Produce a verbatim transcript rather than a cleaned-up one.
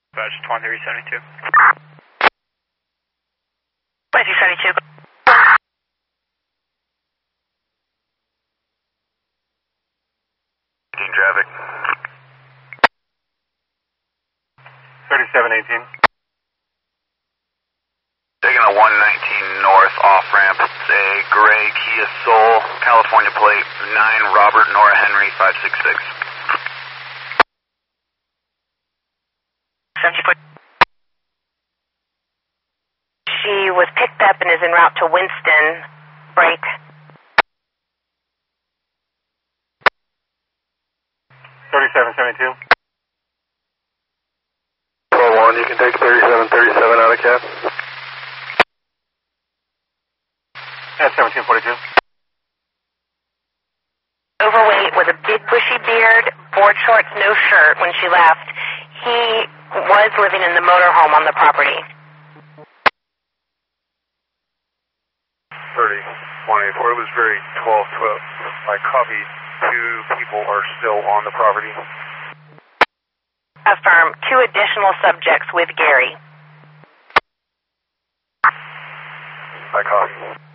Badge twenty-three seventy-two. twenty-three seventy-two. Traffic. thirty-seven eighteen. Taking a one nineteen north off ramp. It's a gray Kia Soul, California plate, nine Robert Nora Henry five six six. seventy-four. She was picked up and is en route to Winston. Break. thirty-seven seventy-two. twelve one, you can take thirty-seven thirty-seven out of cab. At seventeen forty-two. Overweight with a big bushy beard, board shorts, no shirt when she left. He was living in the motorhome on the property. thirty twenty-four, it was very twelve twelve. I copied two people are still on the property. Affirm, two additional subjects with Gary. I copy.